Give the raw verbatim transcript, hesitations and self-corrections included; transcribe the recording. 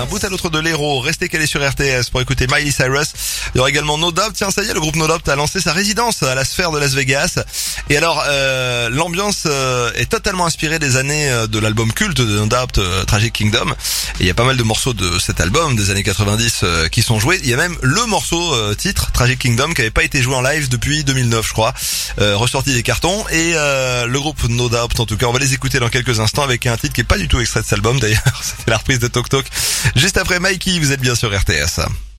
bout à l'autre de l'héros. Restez calés sur R T S pour écouter Miley Cyrus. Il y aura également No Doubt. Tiens, ça y est, le groupe No Doubt a lancé sa résidence à la Sphère de Las Vegas. Et alors, euh, l'ambiance euh, est totalement inspirée des années euh, de l'album culte de No Doubt, euh, Tragic Kingdom. Et il y a pas mal de morceaux de cet album des années quatre-vingt-dix euh, qui sont joués. Il y a même le morceau euh, titre, Tragic Kingdom, qui avait pas été joué en live depuis deux mille neuf, je crois. Euh, ressorti des cartons. Et euh, le groupe No Doubt, en tout cas, on va les écouter dans quelques instants avec un titre qui est pas du tout extrait de cet album d'ailleurs. C'était la reprise de Tok Tok. Juste après Mikey, vous êtes bien sur R T S.